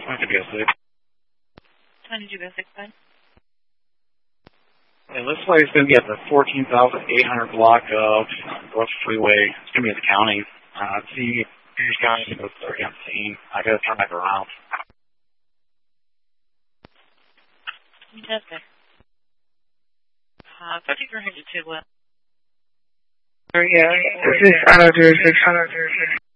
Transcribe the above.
2206. 2206, bud. And this place is going to be at the 14,800 block of West Freeway. It's going to be in the county. See, Pierce County is going to go 30 on the scene. I got to turn back around. Fantastic. 3302 West. Yeah, this is Auto 06.